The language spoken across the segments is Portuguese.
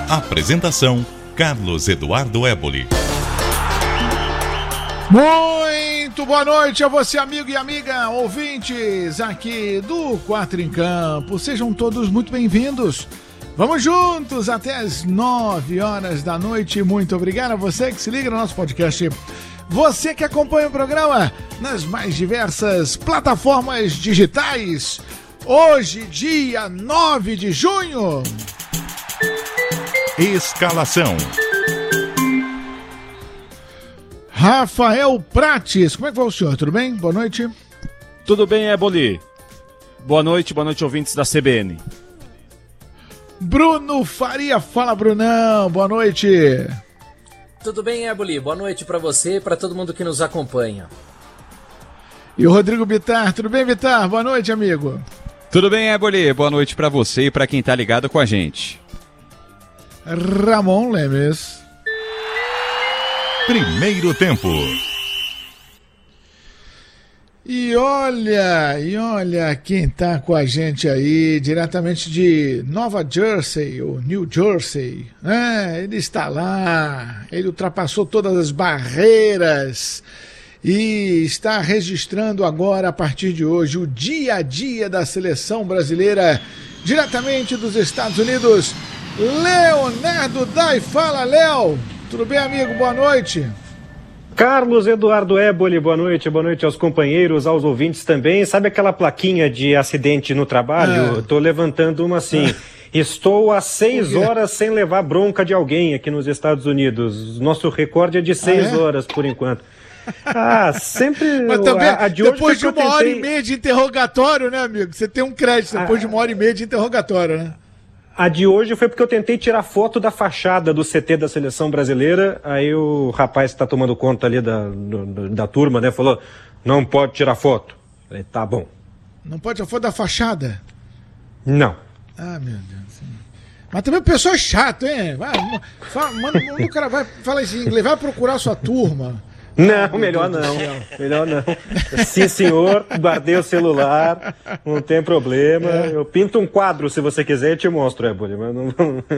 Apresentação: Carlos Eduardo Éboli. Muito boa noite a você, amigo e amiga, ouvintes aqui do Quatro em Campo. Sejam todos muito bem-vindos. Vamos juntos até as 9 horas da noite. Muito obrigado a você que se liga no nosso podcast. Você que acompanha o programa nas mais diversas plataformas digitais. Hoje, dia 9 de junho. Escalação: Rafael Prates, como é que vai o senhor? Tudo bem? Boa noite. Tudo bem, Éboli. Boa noite, ouvintes da CBN. Bruno Faria, fala Brunão, boa noite. Tudo bem, Éboli? Boa noite pra você e pra todo mundo que nos acompanha. E o Rodrigo Bittar, tudo bem, Bittar? Boa noite, amigo. Tudo bem, Éboli? Boa noite pra você e pra quem tá ligado com a gente. Ramon Lemes. Primeiro tempo. E olha quem tá com a gente aí, diretamente de Nova Jersey, ou New Jersey, né? Ele está lá, ele ultrapassou todas as barreiras e está registrando agora, a partir de hoje, o dia a dia da seleção brasileira, diretamente dos Estados Unidos, Leonardo Dai. Fala, Léo! Tudo bem, amigo? Boa noite. Carlos Eduardo Éboli, boa noite aos companheiros, aos ouvintes também. Sabe aquela plaquinha de acidente no trabalho? Tô levantando uma assim. Estou há 6 horas sem levar bronca de alguém aqui nos Estados Unidos. Nosso recorde é de 6 horas por enquanto. Sempre. Mas também, a de hoje depois de uma hora e meia de interrogatório, né, amigo? Você tem um crédito depois de uma hora e meia de interrogatório, né? A de hoje foi porque eu tentei tirar foto da fachada do CT da seleção brasileira. Aí o rapaz que está tomando conta ali da turma, né, falou: não pode tirar foto. Eu falei: tá bom. Não pode tirar foto da fachada? Não. Ah, meu Deus. Mas também o pessoal é chato, hein? Manda o cara vai falar isso em inglês, vai procurar sua turma. Não, melhor não. Melhor não. Sim, senhor, guardei o celular, não tem problema. Eu pinto um quadro se você quiser e te mostro, Éboli, mas não.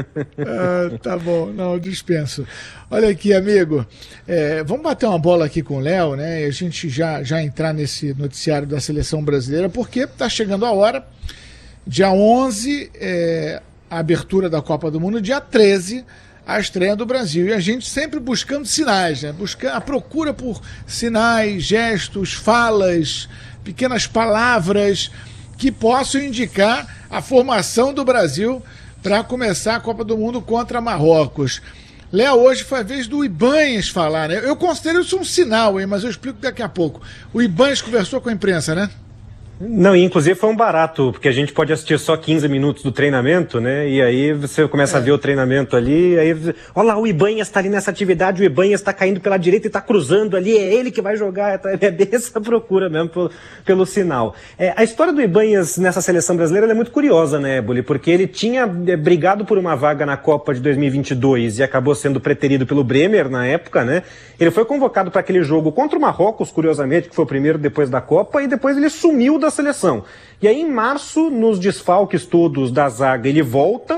Tá bom, não, dispenso. Olha aqui, amigo, vamos bater uma bola aqui com o Léo, né? E a gente já entrar nesse noticiário da seleção brasileira, porque tá chegando a hora. Dia 11, a abertura da Copa do Mundo, dia 13. A estreia do Brasil. E a gente sempre buscando sinais, né? A procura por sinais, gestos, falas, pequenas palavras que possam indicar a formação do Brasil para começar a Copa do Mundo contra Marrocos. Léo, hoje foi a vez do Ibanez falar, né? Eu considero isso um sinal, hein? Mas eu explico daqui a pouco. O Ibanez conversou com a imprensa, né? Não, e inclusive foi um barato, porque a gente pode assistir só 15 minutos do treinamento, né? E aí você começa a ver o treinamento ali, aí, olha lá, o Ibanez tá ali nessa atividade, o Ibanez tá caindo pela direita e tá cruzando ali, é ele que vai jogar, é bem essa procura mesmo pelo sinal. A história do Ibanez nessa seleção brasileira é muito curiosa, né, Éboli? Porque ele tinha brigado por uma vaga na Copa de 2022 e acabou sendo preterido pelo Bremer na época, né? Ele foi convocado para aquele jogo contra o Marrocos, curiosamente, que foi o primeiro depois da Copa, e depois ele sumiu da seleção. E aí em março, nos desfalques todos da zaga, ele volta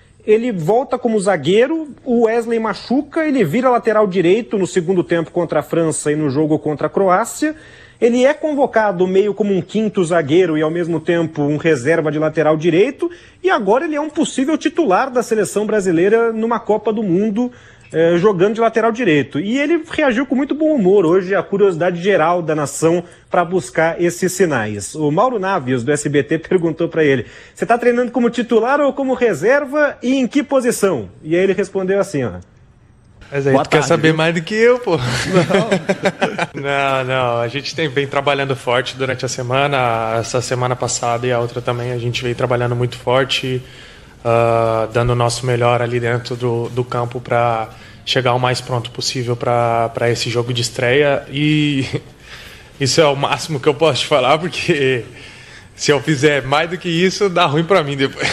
como zagueiro, o Wesley machuca, ele vira lateral direito no segundo tempo contra a França e no jogo contra a Croácia. Ele é convocado meio como um quinto zagueiro e ao mesmo tempo um reserva de lateral direito, e agora ele é um possível titular da seleção brasileira numa Copa do Mundo, jogando de lateral direito. E ele reagiu com muito bom humor hoje à curiosidade geral da nação para buscar esses sinais. O Mauro Navios, do SBT, perguntou para ele: você está treinando como titular ou como reserva e em que posição? E aí ele respondeu assim, ó: mas aí tu quer saber mais do que eu, pô. Não, a gente vem trabalhando forte durante a semana. Essa semana passada e a outra também a gente veio trabalhando muito forte, dando o nosso melhor ali dentro do campo para chegar o mais pronto possível para esse jogo de estreia. E isso é o máximo que eu posso te falar, porque se eu fizer mais do que isso, dá ruim para mim depois.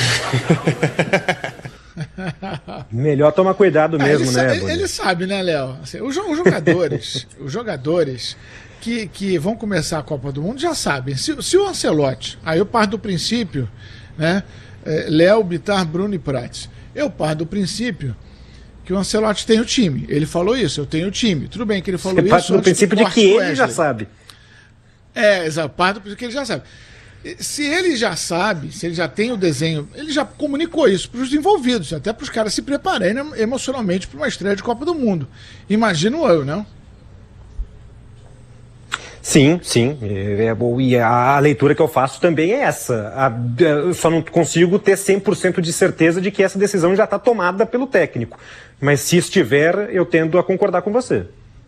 Melhor tomar cuidado mesmo, né? Ele sabe, né, Léo? Assim, os jogadores que vão começar a Copa do Mundo já sabem. Se o Ancelotti, aí eu parto do princípio, né? Léo, Bittar, Bruno e Prates. Eu parto do princípio que o Ancelotti tem o time. Ele falou isso, eu tenho o time. Tudo bem que ele falou isso. Parte do princípio de que ele já sabe. Exato, parte do princípio que ele já sabe. Se ele já sabe, se ele já tem o desenho, ele já comunicou isso para os envolvidos, até para os caras se prepararem emocionalmente para uma estreia de Copa do Mundo. Imagino eu, não? Sim. E a leitura que eu faço também é essa. Eu só não consigo ter 100% de certeza de que essa decisão já está tomada pelo técnico. Mas se estiver, eu tendo a concordar com você.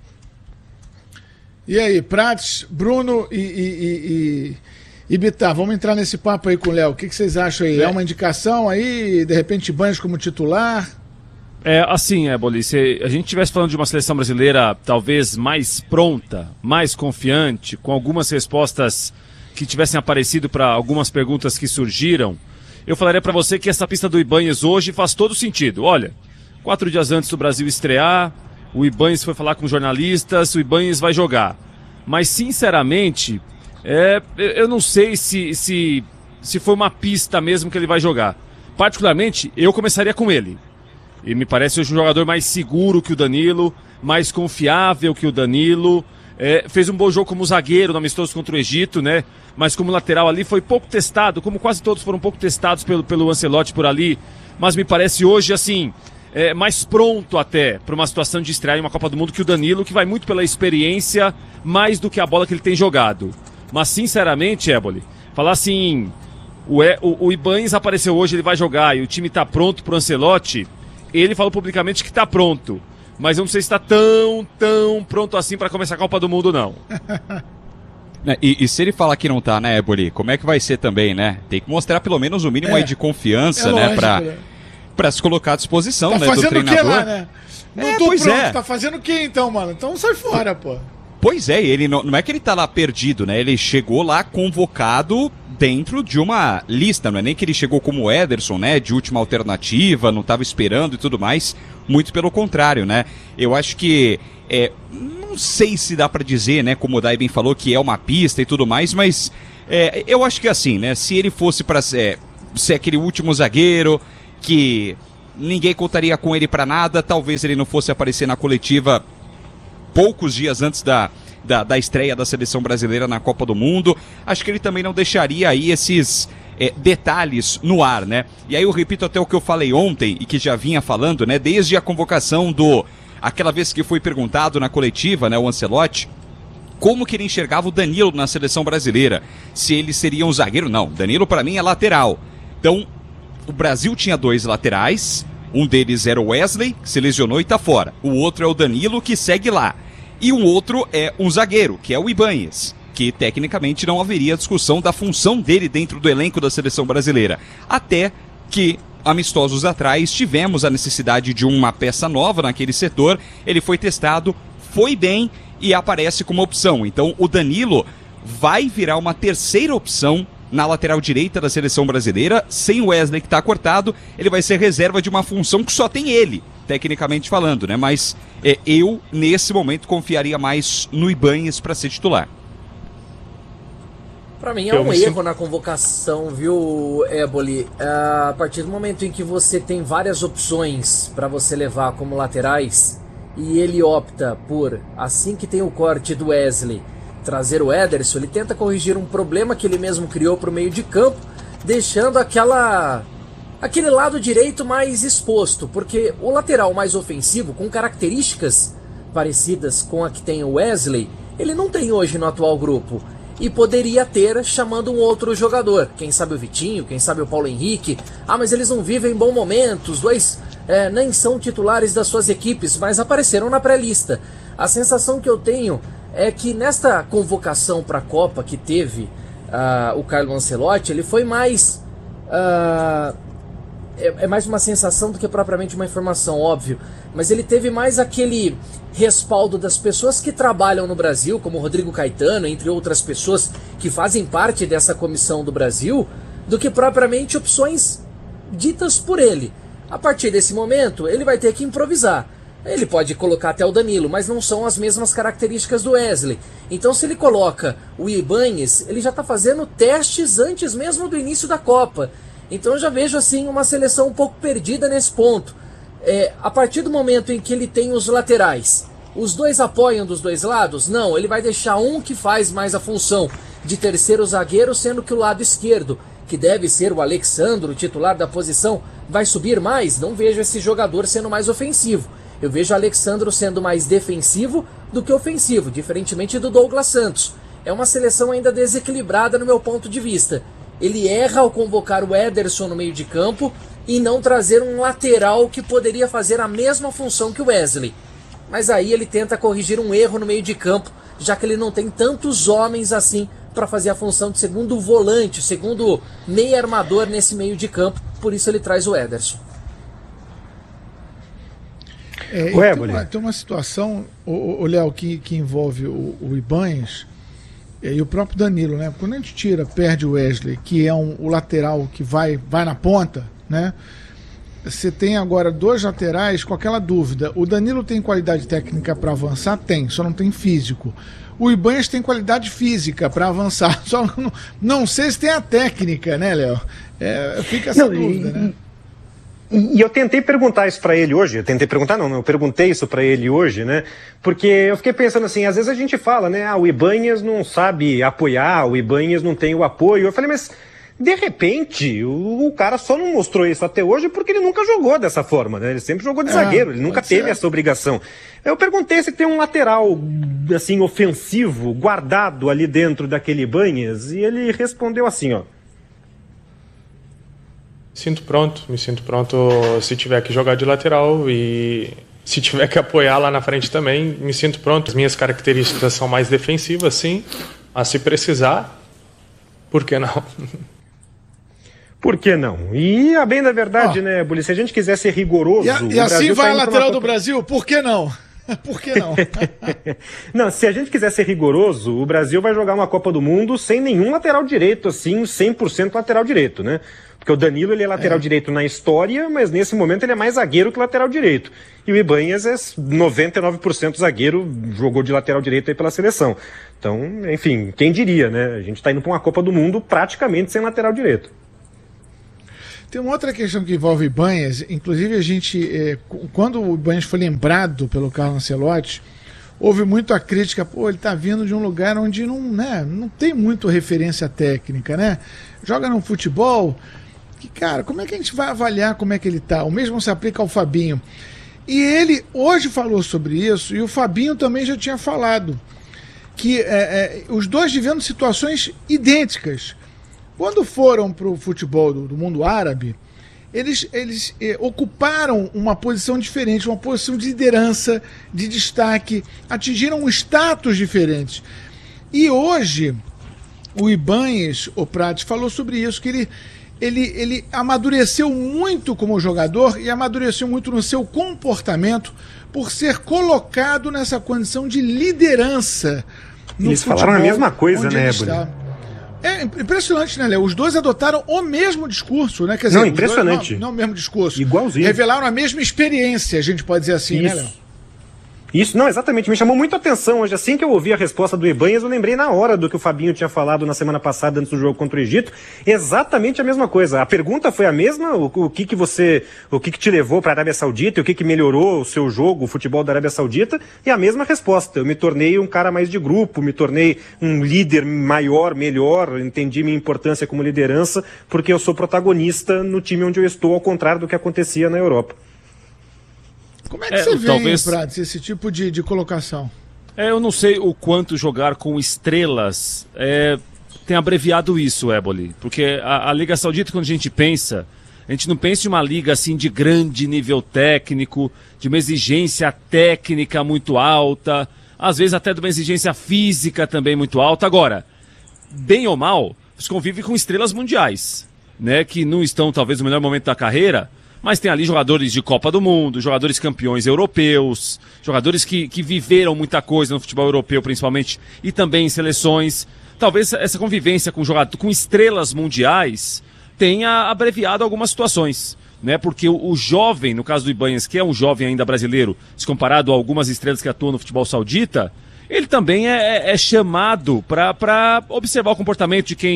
E aí, Prates, Bruno e Bittar, vamos entrar nesse papo aí com o Léo. O que vocês acham aí? É uma indicação aí, de repente, Ibañez como titular? Assim, Éboli, se a gente estivesse falando de uma seleção brasileira talvez mais pronta, mais confiante, com algumas respostas que tivessem aparecido para algumas perguntas que surgiram, eu falaria para você que essa pista do Ibañez hoje faz todo sentido. Olha, 4 dias antes do Brasil estrear, o Ibañez foi falar com jornalistas, o Ibañez vai jogar. Mas, sinceramente, eu não sei se foi uma pista mesmo que ele vai jogar. Particularmente, eu começaria com ele. E me parece hoje um jogador mais seguro que o Danilo, mais confiável que o Danilo. Fez um bom jogo como zagueiro no amistoso contra o Egito, né? Mas como lateral ali foi pouco testado, como quase todos foram pouco testados pelo Ancelotti por ali. Mas me parece hoje, assim, mais pronto até para uma situação de estreia em uma Copa do Mundo que o Danilo, que vai muito pela experiência, mais do que a bola que ele tem jogado. Mas, sinceramente, Éboli, falar assim, o Ibañez apareceu hoje, ele vai jogar e o time tá pronto pro Ancelotti, ele falou publicamente que tá pronto. Mas eu não sei se tá tão pronto assim para começar a Copa do Mundo, não. E se ele falar que não tá, né, Éboli, como é que vai ser também, né? Tem que mostrar pelo menos o mínimo aí de confiança, né, pra se colocar à disposição, tá, né, do treinador. Tá fazendo o que lá, né? Não tô pronto, tá fazendo o que então, mano? Então sai fora, pô. Pois é, ele não é que ele tá lá perdido, né? Ele chegou lá convocado dentro de uma lista, não é nem que ele chegou como Ederson, né? De última alternativa, não tava esperando e tudo mais. Muito pelo contrário, né? Eu acho que, não sei se dá pra dizer, né? Como o Dai bem falou, que é uma pista e tudo mais, mas eu acho que assim, né? Se ele fosse pra ser aquele último zagueiro, que ninguém contaria com ele pra nada, talvez ele não fosse aparecer na coletiva poucos dias antes da estreia da seleção brasileira na Copa do Mundo. Acho que ele também não deixaria aí esses detalhes no ar, né? E aí eu repito até o que eu falei ontem e que já vinha falando, né? Desde a convocação aquela vez que foi perguntado na coletiva, né? O Ancelotti, como que ele enxergava o Danilo na seleção brasileira? Se ele seria um zagueiro? Não, Danilo para mim é lateral. Então, o Brasil tinha 2 laterais, um deles era o Wesley, que se lesionou e tá fora. O outro é o Danilo, que segue lá. E um outro é um zagueiro, que é o Ibañez, que tecnicamente não haveria discussão da função dele dentro do elenco da seleção brasileira. Até que, amistosos atrás, tivemos a necessidade de uma peça nova naquele setor, ele foi testado, foi bem e aparece como opção. Então o Danilo vai virar uma terceira opção na lateral direita da seleção brasileira, sem o Wesley que está cortado, ele vai ser reserva de uma função que só tem ele, tecnicamente falando, né? Mas eu, nesse momento, confiaria mais no Ibañez para ser titular. Para mim é um erro na convocação, viu, Éboli? A partir do momento em que você tem várias opções para você levar como laterais e ele opta por, assim que tem o corte do Wesley, trazer o Ederson, ele tenta corrigir um problema que ele mesmo criou para o meio de campo, deixando aquele lado direito mais exposto, porque o lateral mais ofensivo, com características parecidas com a que tem o Wesley, ele não tem hoje no atual grupo, e poderia ter chamando um outro jogador, quem sabe o Vitinho, quem sabe o Paulo Henrique. Mas eles não vivem bom momento, os dois nem são titulares das suas equipes, mas apareceram na pré-lista. A sensação que eu tenho é que nesta convocação para a Copa que teve o Carlo Ancelotti, ele foi mais... é mais uma sensação do que propriamente uma informação, óbvio. Mas ele teve mais aquele respaldo das pessoas que trabalham no Brasil, como o Rodrigo Caetano, entre outras pessoas que fazem parte dessa comissão do Brasil, do que propriamente opções ditas por ele. A partir desse momento, ele vai ter que improvisar. Ele pode colocar até o Danilo, mas não são as mesmas características do Wesley. Então, se ele coloca o Ibañez, ele já está fazendo testes antes mesmo do início da Copa. Então eu já vejo assim uma seleção um pouco perdida nesse ponto. A partir do momento em que ele tem os laterais, os dois apoiam dos dois lados? Não, ele vai deixar um que faz mais a função de terceiro zagueiro, sendo que o lado esquerdo, que deve ser o Alexandro, titular da posição, vai subir mais? Não vejo esse jogador sendo mais ofensivo. Eu vejo o Alexandro sendo mais defensivo do que ofensivo, diferentemente do Douglas Santos. É uma seleção ainda desequilibrada no meu ponto de vista. Ele erra ao convocar o Ederson no meio de campo e não trazer um lateral que poderia fazer a mesma função que o Wesley. Mas aí ele tenta corrigir um erro no meio de campo, já que ele não tem tantos homens assim para fazer a função de segundo volante, segundo meio armador nesse meio de campo. Por isso ele traz o Ederson. Tem uma situação, o Léo, que envolve o Ibanez e o próprio Danilo, né? Quando a gente perde o Wesley, que é o lateral que vai na ponta, né? Você tem agora dois laterais com aquela dúvida. O Danilo tem qualidade técnica para avançar? Tem, só não tem físico. O Ibanez tem qualidade física para avançar, só não sei se tem a técnica, né, Léo? Fica essa dúvida, né? E eu tentei perguntar isso pra ele hoje, eu perguntei isso pra ele hoje, né? Porque eu fiquei pensando assim, às vezes a gente fala, né? O Ibanez não sabe apoiar, o Ibanez não tem o apoio. Eu falei, mas de repente o cara só não mostrou isso até hoje porque ele nunca jogou dessa forma, né? Ele sempre jogou de zagueiro, ele nunca teve essa obrigação. Eu perguntei se tem um lateral, assim, ofensivo, guardado ali dentro daquele Ibanez, e ele respondeu assim, ó. Me sinto pronto se tiver que jogar de lateral e se tiver que apoiar lá na frente também, me sinto pronto. As minhas características são mais defensivas, sim, mas se precisar, por que não? Por que não? E a bem da verdade, né, Bully, se a gente quiser ser rigoroso... E assim vai a lateral do Brasil, por que não? Por que não? Não, se a gente quiser ser rigoroso, o Brasil vai jogar uma Copa do Mundo sem nenhum lateral direito, assim, 100% lateral direito, né? Porque o Danilo, ele é lateral direito na história, mas nesse momento ele é mais zagueiro que lateral direito. E o Ibanez é 99% zagueiro, jogou de lateral direito aí pela seleção. Então, enfim, quem diria, né? A gente tá indo pra uma Copa do Mundo praticamente sem lateral direito. Tem uma outra questão que envolve o Ibanez, inclusive a gente, quando o Ibanez foi lembrado pelo Carlo Ancelotti, houve muito a crítica, ele tá vindo de um lugar onde não tem muito referência técnica, né? Joga no futebol, que, cara, como é que a gente vai avaliar como é que ele tá? O mesmo se aplica ao Fabinho. E ele hoje falou sobre isso, e o Fabinho também já tinha falado, que os dois vivendo situações idênticas. Quando foram para o futebol do mundo árabe, eles ocuparam uma posição diferente, uma posição de liderança, de destaque, atingiram um status diferente. E hoje, o Ibanez, o Prats, falou sobre isso, que ele amadureceu muito como jogador e amadureceu muito no seu comportamento por ser colocado nessa condição de liderança no Eles futebol. Falaram a mesma coisa, né, Bully? É impressionante, né, Léo? Os dois adotaram o mesmo discurso, né? Quer dizer, impressionante. Não o mesmo discurso. Igualzinho. Revelaram a mesma experiência, a gente pode dizer assim, Isso. né, Léo? Isso, não, exatamente, me chamou muito a atenção hoje, assim que eu ouvi a resposta do Ibanez, eu lembrei na hora do que o Fabinho tinha falado na semana passada antes do jogo contra o Egito, exatamente a mesma coisa, a pergunta foi a mesma, o que te levou para a Arábia Saudita, o que melhorou o seu jogo, o futebol da Arábia Saudita, e a mesma resposta, eu me tornei um cara mais de grupo, me tornei um líder maior, melhor, entendi minha importância como liderança, porque eu sou protagonista no time onde eu estou, ao contrário do que acontecia na Europa. Como é que você vê, Prats, esse tipo de colocação? Eu não sei o quanto jogar com estrelas tem abreviado isso, Éboli. Porque a Liga Saudita, quando a gente não pensa em uma liga assim de grande nível técnico, de uma exigência técnica muito alta, às vezes até de uma exigência física também muito alta. Agora, bem ou mal, você convive com estrelas mundiais, né, que não estão talvez no melhor momento da carreira, mas tem ali jogadores de Copa do Mundo, jogadores campeões europeus, jogadores que viveram muita coisa no futebol europeu principalmente, e também em seleções. Talvez essa convivência com estrelas mundiais tenha abreviado algumas situações, né? Porque o jovem, no caso do Ibanez, que é um jovem ainda brasileiro, se comparado a algumas estrelas que atuam no futebol saudita, ele também é chamado para observar o comportamento de quem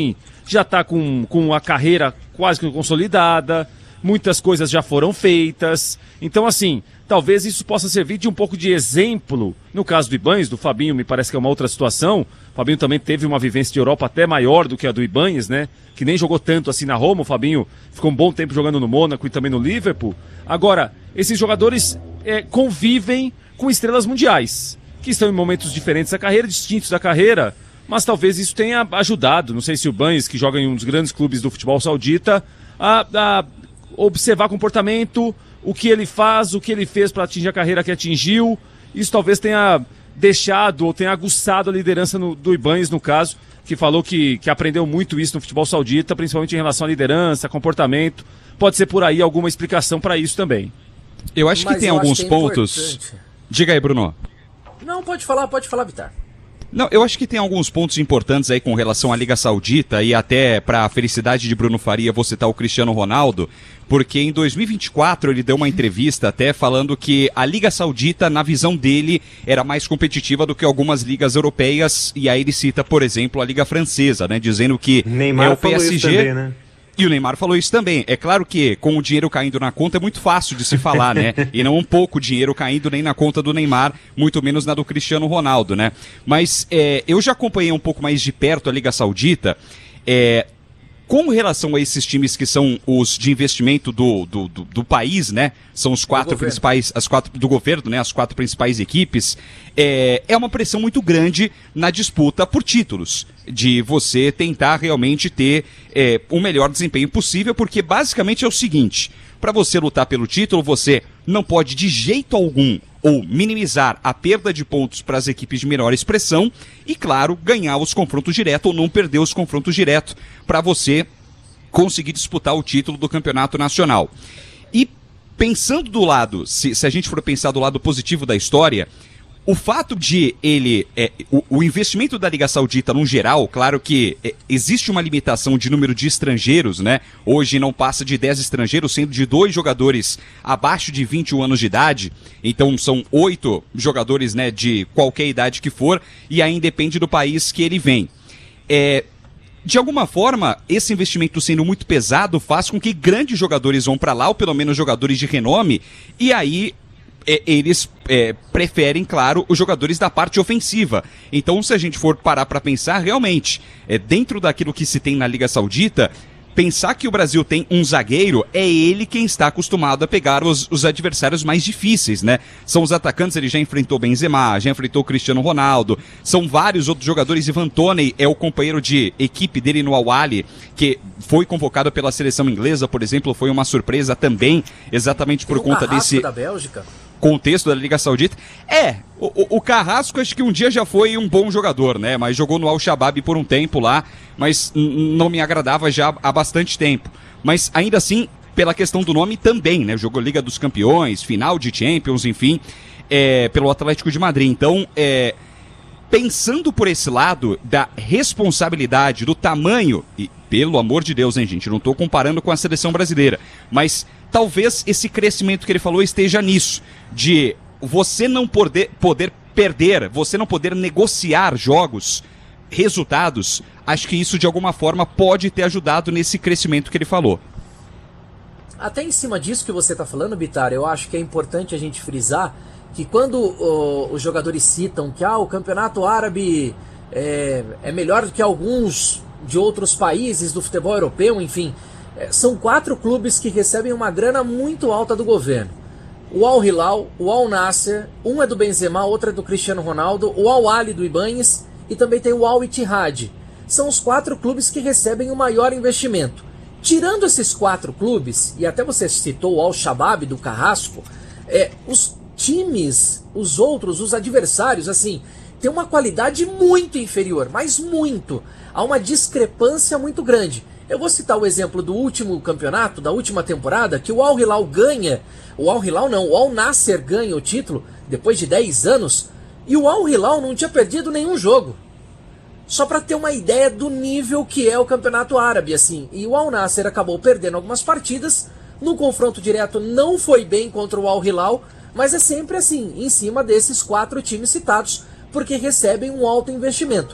já está com a carreira quase que consolidada, muitas coisas já foram feitas. Então, assim, talvez isso possa servir de um pouco de exemplo. No caso do Ibañez, do Fabinho, me parece que é uma outra situação. O Fabinho também teve uma vivência de Europa até maior do que a do Ibañez, né? Que nem jogou tanto assim na Roma. O Fabinho ficou um bom tempo jogando no Mônaco e também no Liverpool. Agora, esses jogadores convivem com estrelas mundiais, que estão em momentos diferentes da carreira, distintos da carreira, mas talvez isso tenha ajudado. Não sei se o Ibañez, que joga em um dos grandes clubes do futebol saudita, a observar comportamento, o que ele faz, o que ele fez para atingir a carreira que atingiu. Isso talvez tenha deixado ou tenha aguçado a liderança do Ibañez, no caso, que falou que aprendeu muito isso no futebol saudita, principalmente em relação à liderança, comportamento. Pode ser por aí alguma explicação para isso também. Eu acho que tem alguns pontos... Importante. Diga aí, Bruno. Não, pode falar, Vitar. Não, eu acho que tem alguns pontos importantes aí com relação à Liga Saudita e até para a felicidade de Bruno Faria, vou citar o Cristiano Ronaldo, porque em 2024 ele deu uma entrevista até falando que a Liga Saudita, na visão dele, era mais competitiva do que algumas ligas europeias, e aí ele cita, por exemplo, a Liga Francesa, né, dizendo que Neymar o PSG... falou isso também, né? E o Neymar falou isso também. É claro que com o dinheiro caindo na conta é muito fácil de se falar, né? E não um pouco dinheiro caindo nem na conta do Neymar, muito menos na do Cristiano Ronaldo, né? Mas eu já acompanhei um pouco mais de perto a Liga Saudita. Com relação a esses times que são os de investimento do país, né? São os quatro principais, do governo, né? As quatro principais equipes. É uma pressão muito grande na disputa por títulos, de você tentar realmente ter o melhor desempenho possível, porque basicamente é o seguinte: para você lutar pelo título, você não pode de jeito algum ou minimizar a perda de pontos para as equipes de menor expressão e, claro, ganhar os confrontos diretos ou não perder os confrontos diretos para você conseguir disputar o título do campeonato nacional. E pensando do lado, se a gente for pensar do lado positivo da história, o fato de ele, o investimento da Liga Saudita no geral, claro que existe uma limitação de número de estrangeiros, né? Hoje não passa de 10 estrangeiros, sendo de 2 jogadores abaixo de 21 anos de idade. Então são 8 jogadores, né, de qualquer idade que for, e aí depende do país que ele vem. De alguma forma, esse investimento sendo muito pesado faz com que grandes jogadores vão para lá, ou pelo menos jogadores de renome, e aí eles preferem, claro, os jogadores da parte ofensiva. Então, se a gente for parar para pensar, realmente, dentro daquilo que se tem na Liga Saudita, pensar que o Brasil tem um zagueiro, é ele quem está acostumado a pegar os adversários mais difíceis, né? São os atacantes, ele já enfrentou Benzema, já enfrentou Cristiano Ronaldo, são vários outros jogadores. Ivan Toney é o companheiro de equipe dele no Al Ahly, que foi convocado pela seleção inglesa, por exemplo, foi uma surpresa também, exatamente por conta desse... da Bélgica. Contexto da Liga Saudita. O Carrasco acho que um dia já foi um bom jogador, né? Mas jogou no Al-Shabaab por um tempo lá, mas não me agradava já há bastante tempo. Mas ainda assim, pela questão do nome também, né? Jogou Liga dos Campeões, final de Champions, enfim, pelo Atlético de Madrid. Então, pensando por esse lado da responsabilidade, do tamanho, e pelo amor de Deus, hein, gente, não estou comparando com a seleção brasileira, mas talvez esse crescimento que ele falou esteja nisso, de você não poder perder, você não poder negociar jogos, resultados. Acho que isso de alguma forma pode ter ajudado nesse crescimento que ele falou. Até em cima disso que você está falando, Bitar, eu acho que é importante a gente frisar que quando os jogadores citam que o campeonato árabe é melhor do que alguns de outros países do futebol europeu, enfim, são 4 clubes que recebem uma grana muito alta do governo. O Al Hilal, o Al Nassr, um é do Benzema, outro é do Cristiano Ronaldo, o Al Ahly do Ibañez e também tem o Al Ittihad. São os 4 clubes que recebem o maior investimento. Tirando esses 4 clubes, e até você citou o Al-Shabaab do Carrasco, os times, os outros, os adversários, assim, tem uma qualidade muito inferior, mas muito. Há uma discrepância muito grande. Eu vou citar o exemplo do último campeonato, da última temporada, que o Al Hilal ganha, o Al Nassr ganha o título depois de 10 anos, e o Al Hilal não tinha perdido nenhum jogo. Só para ter uma ideia do nível que é o campeonato árabe, assim. E o Al Nassr acabou perdendo algumas partidas, no confronto direto não foi bem contra o Al Hilal, mas é sempre assim, em cima desses 4 times citados, porque recebem um alto investimento.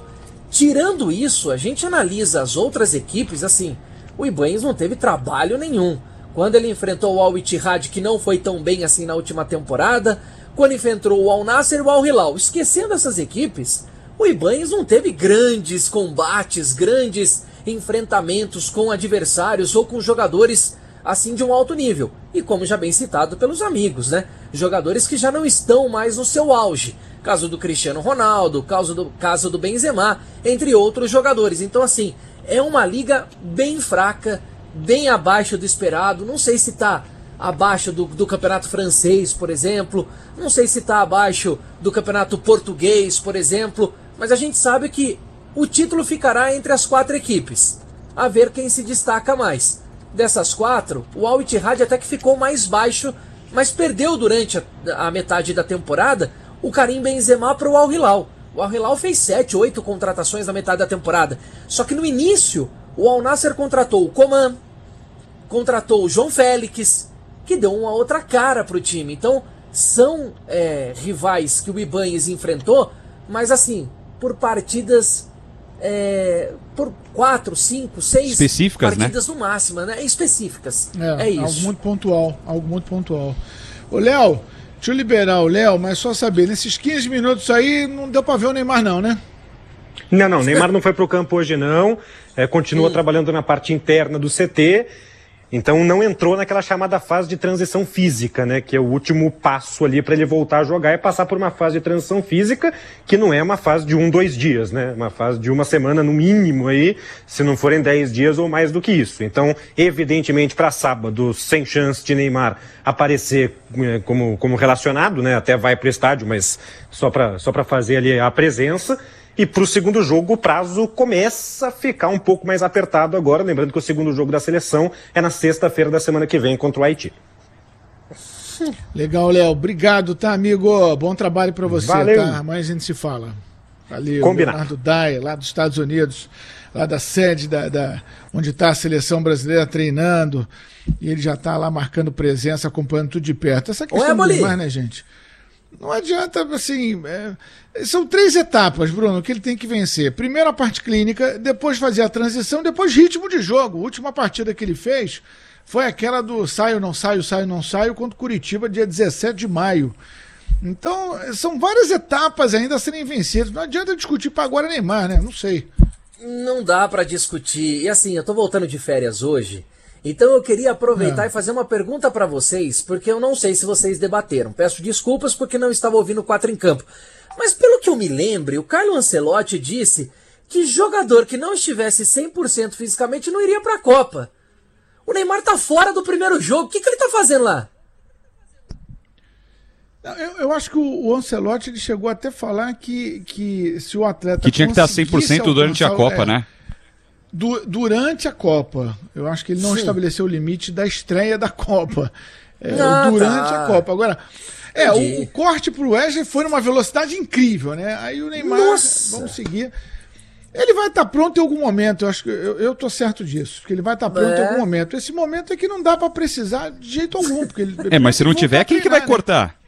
Tirando isso, a gente analisa as outras equipes, assim, o Ibáñez não teve trabalho nenhum. Quando ele enfrentou o Al-Ittihad, que não foi tão bem assim na última temporada, quando enfrentou o Al-Nassr e o Al-Hilal. Esquecendo essas equipes, o Ibáñez não teve grandes combates, grandes enfrentamentos com adversários ou com jogadores assim de um alto nível. E como já bem citado pelos amigos, né? Jogadores que já não estão mais no seu auge. Caso do Cristiano Ronaldo, caso do Benzema, entre outros jogadores. Então, assim, é uma liga bem fraca, bem abaixo do esperado. Não sei se está abaixo do campeonato francês, por exemplo. Não sei se está abaixo do campeonato português, por exemplo. Mas a gente sabe que o título ficará entre as 4 equipes. A ver quem se destaca mais. Dessas 4, o Al-Ittihad até que ficou mais baixo, mas perdeu durante a metade da temporada o Karim Benzema para o Al-Hilal. O Al-Hilal fez 7, 8 contratações na metade da temporada. Só que no início, o Al-Nassr contratou o Coman, contratou o João Félix, que deu uma outra cara para o time. Então, são rivais que o Ibáñez enfrentou, mas assim, por partidas... por 4, 5, 6 específicas, partidas, né? No máximo, né? Específicas. É isso. Algo muito pontual. Ô, Léo, deixa eu liberar o Léo, mas só saber, nesses 15 minutos aí não deu pra ver o Neymar não, né? Não, Neymar não foi pro campo hoje não, continua trabalhando na parte interna do CT, então não entrou naquela chamada fase de transição física, né, que é o último passo ali para ele voltar a jogar, é passar por uma fase de transição física, que não é uma fase de 1, 2 dias, né, uma fase de 1 semana no mínimo aí, se não forem 10 dias ou mais do que isso. Então, evidentemente, para sábado, sem chance de Neymar aparecer como relacionado, né, até vai pro estádio, mas só para fazer ali a presença. E para o segundo jogo, o prazo começa a ficar um pouco mais apertado agora. Lembrando que o segundo jogo da seleção é na sexta-feira da semana que vem contra o Haiti. Legal, Léo. Obrigado, tá, amigo? Bom trabalho para você, Valeu. tá? Amanhã a gente se fala. Valeu. Combinado. Leonardo Dyer, lá dos Estados Unidos, lá da sede onde está a seleção brasileira treinando. E ele já está lá marcando presença, acompanhando tudo de perto. Essa questão do Neymar, né, gente? Não adianta, assim... São 3 etapas, Bruno, que ele tem que vencer. Primeiro a parte clínica, depois fazer a transição, depois ritmo de jogo. A última partida que ele fez foi aquela do saio, não saio contra o Curitiba, dia 17 de maio. Então, são várias etapas ainda a serem vencidas. Não adianta discutir para agora Neymar, né? Não sei. Não dá para discutir. E assim, eu tô voltando de férias hoje, então eu queria aproveitar e fazer uma pergunta para vocês, porque eu não sei se vocês debateram. Peço desculpas porque não estava ouvindo o 4 em Campo. Mas pelo que eu me lembre, o Carlo Ancelotti disse que jogador que não estivesse 100% fisicamente não iria para a Copa. O Neymar tá fora do primeiro jogo. O que ele tá fazendo lá? Eu acho que o Ancelotti ele chegou até a falar que se o atleta que tinha que estar 100% durante a Copa, né? Durante a Copa. Eu acho que ele não estabeleceu o limite da estreia da Copa. Durante a Copa. Agora, o corte pro Wesley foi numa velocidade incrível, né? Aí o Neymar, vamos seguir. Ele vai estar pronto em algum momento, eu acho que eu tô certo disso, que ele vai estar pronto em algum momento. Esse momento é que não dá para precisar de jeito algum. Porque mas se não tiver, quem que vai cortar?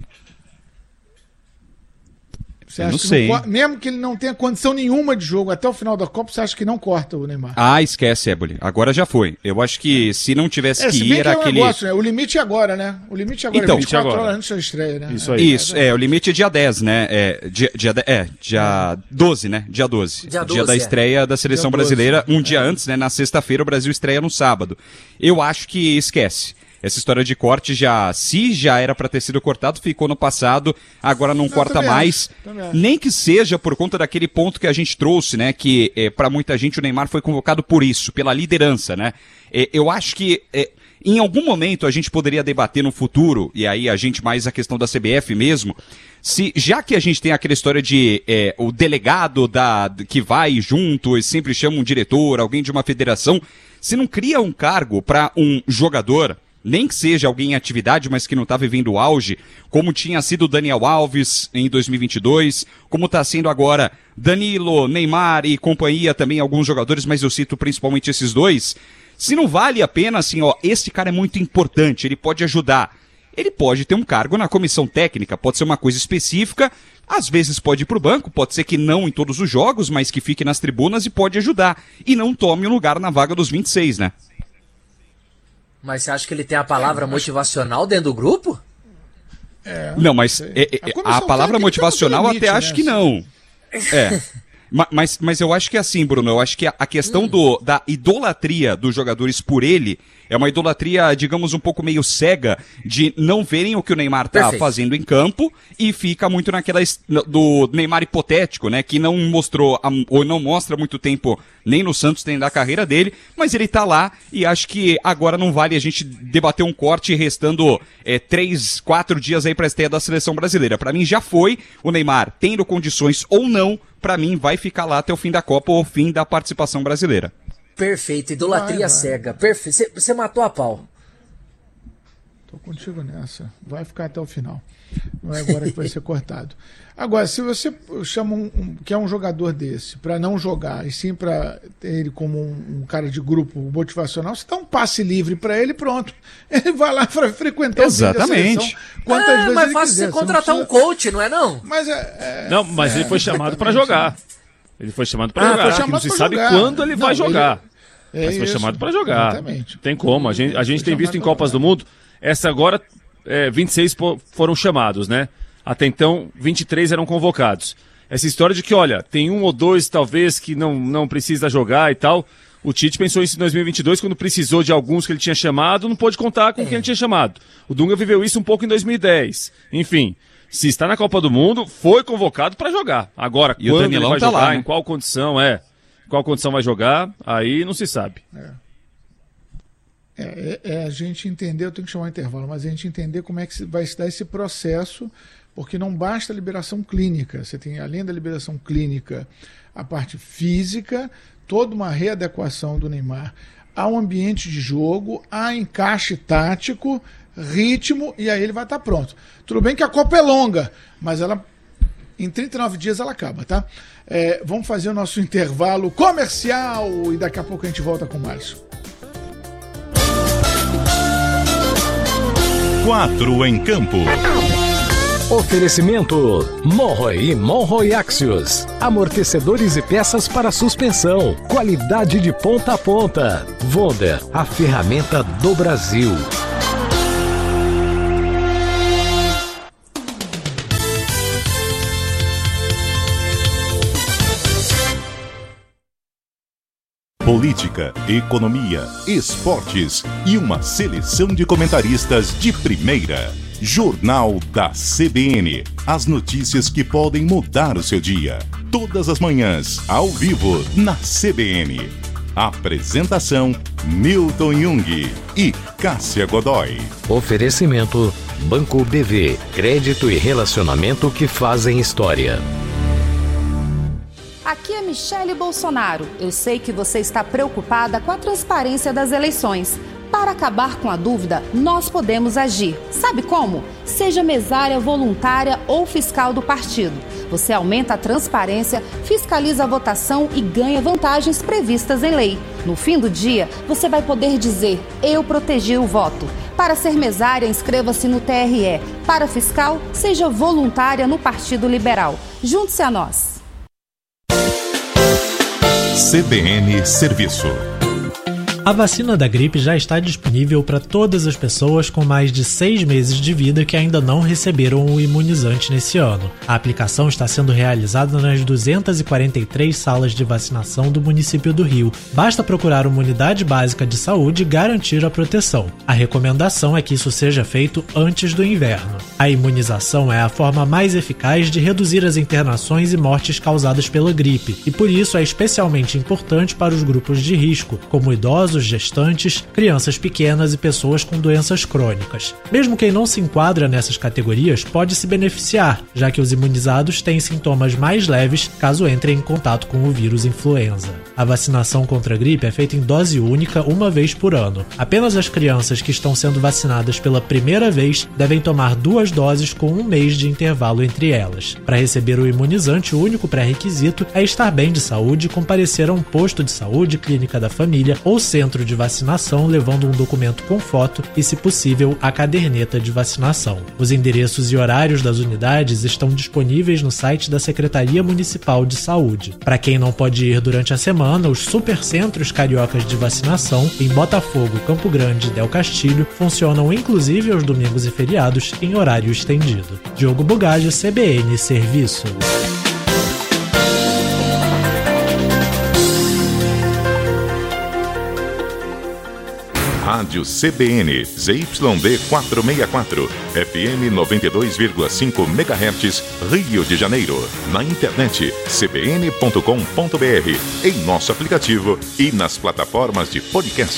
Você acha não sei. Mesmo que ele não tenha condição nenhuma de jogo até o final da Copa, você acha que não corta o Neymar? Esquece, Éboli. Agora já foi. Eu acho que se não tivesse que ir, era aquele... negócio, né? O limite é agora, né? O limite é agora, então, 24 horas antes da estreia, né? Isso aí. O limite é dia 10, né? Dia 12, né? Dia 12. Dia da estreia da Seleção Brasileira. Um dia antes, né? Na sexta-feira, o Brasil estreia no sábado. Eu acho que esquece. Essa história de corte se já era para ter sido cortado, ficou no passado, agora não corta mais. Nem que seja por conta daquele ponto que a gente trouxe, né? Que para muita gente o Neymar foi convocado por isso, pela liderança, né? Eu acho que em algum momento a gente poderia debater no futuro, e aí a gente mais a questão da CBF mesmo, se já que a gente tem aquela história de o delegado que vai junto e sempre chama um diretor, alguém de uma federação, se não cria um cargo para um jogador, nem que seja alguém em atividade, mas que não está vivendo o auge, como tinha sido Daniel Alves em 2022, como está sendo agora Danilo, Neymar e companhia também, alguns jogadores, mas eu cito principalmente esses dois, se não vale a pena, assim, esse cara é muito importante, ele pode ajudar. ele pode ter um cargo na comissão técnica, pode ser uma coisa específica, às vezes pode ir pro banco, pode ser que não em todos os jogos, mas que fique nas tribunas e pode ajudar. E não tome um lugar na vaga dos 26, né? Mas você acha que ele tem a palavra motivacional dentro do grupo? Não, mas a palavra motivacional limite, até acho que não. Mas eu acho que é assim, Bruno, eu acho que a questão da idolatria dos jogadores por ele é uma idolatria, digamos, um pouco meio cega de não verem o que o Neymar tá fazendo em campo e fica muito naquela do Neymar hipotético, né, que não mostrou ou não mostra muito tempo nem no Santos nem na carreira dele, mas ele tá lá e acho que agora não vale a gente debater um corte restando 3, 4 dias aí pra estreia da seleção brasileira. Pra mim já foi, o Neymar tendo condições ou não, pra mim vai ficar lá até o fim da Copa ou o fim da participação brasileira. Perfeito, idolatria cega. Perfeito. Você matou a pau. Tô contigo nessa. Vai ficar até o final. Não é agora que vai ser cortado. Agora, se você chama que é um jogador desse para não jogar e sim para ter ele como um cara de grupo motivacional, você dá um passe livre para ele e pronto. Ele vai lá para frequentar o Exatamente. Quantas vezes mas ele fácil quiser. você contratar um coach, não é não? Mas não, mas ele foi chamado para jogar. Ele foi chamado para jogar. Não se sabe jogar. quando ele vai jogar. Mas foi chamado para jogar. Exatamente. Tem como. A gente tem visto em Copas do Mundo. Essa agora, 26 foram chamados, né? Até então, 23 eram convocados. Essa história de que, olha, tem um ou dois, talvez, que não precisa jogar e tal. O Tite pensou isso em 2022, quando precisou de alguns que ele tinha chamado, não pôde contar com quem ele tinha chamado. O Dunga viveu isso um pouco em 2010. Enfim, se está na Copa do Mundo, foi convocado para jogar. Agora, e quando o Danilão ele vai tá jogar, lá, né? em qual condição qual condição vai jogar, aí não se sabe. A gente entender, eu tenho que chamar um intervalo, mas a gente entender como é que vai se dar esse processo, porque não basta a liberação clínica, você tem, além da liberação clínica, a parte física, toda uma readequação do Neymar ao ambiente de jogo, a encaixe tático, ritmo, e aí ele vai estar pronto. Tudo bem que a Copa é longa, mas ela em 39 dias ela acaba, tá? Vamos fazer o nosso intervalo comercial e daqui a pouco a gente volta com mais. 4 em campo. Oferecimento Monroe e Monroe Axios. Amortecedores e peças para suspensão. Qualidade de ponta a ponta. Wonder, a ferramenta do Brasil. Política, economia, esportes e uma seleção de comentaristas de primeira. Jornal da CBN. As notícias que podem mudar o seu dia. Todas as manhãs, ao vivo, na CBN. Apresentação: Milton Jung e Cássia Godoy. Oferecimento Banco BV. Crédito e relacionamento que fazem história. Aqui é Michele Bolsonaro. Eu sei que você está preocupada com a transparência das eleições. Para acabar com a dúvida, nós podemos agir. Sabe como? Seja mesária, voluntária ou fiscal do partido. Você aumenta a transparência, fiscaliza a votação e ganha vantagens previstas em lei. No fim do dia, você vai poder dizer: eu protegi o voto. Para ser mesária, inscreva-se no TRE. Para fiscal, seja voluntária no Partido Liberal. Junte-se a nós. CBN Serviço. A vacina da gripe já está disponível para todas as pessoas com mais de 6 meses de vida que ainda não receberam o imunizante nesse ano. A aplicação está sendo realizada nas 243 salas de vacinação do município do Rio. Basta procurar uma unidade básica de saúde e garantir a proteção. A recomendação é que isso seja feito antes do inverno. A imunização é a forma mais eficaz de reduzir as internações e mortes causadas pela gripe, e por isso é especialmente importante para os grupos de risco, como idosos, gestantes, crianças pequenas e pessoas com doenças crônicas. Mesmo quem não se enquadra nessas categorias pode se beneficiar, já que os imunizados têm sintomas mais leves caso entrem em contato com o vírus influenza. A vacinação contra a gripe é feita em dose única uma vez por ano. Apenas as crianças que estão sendo vacinadas pela primeira vez devem tomar 2 doses com 1 mês de intervalo entre elas. Para receber o imunizante, o único pré-requisito é estar bem de saúde e comparecer a um posto de saúde, clínica da família ou centro centro de vacinação levando um documento com foto e, se possível, a caderneta de vacinação. Os endereços e horários das unidades estão disponíveis no site da Secretaria Municipal de Saúde. Para quem não pode ir durante a semana, os supercentros cariocas de vacinação em Botafogo, Campo Grande e Del Castilho funcionam inclusive aos domingos e feriados em horário estendido. Diogo Bugalho, CBN Serviço. Rádio CBN, ZYD 464, FM 92,5 MHz, Rio de Janeiro. Na internet, cbn.com.br, em nosso aplicativo e nas plataformas de podcast.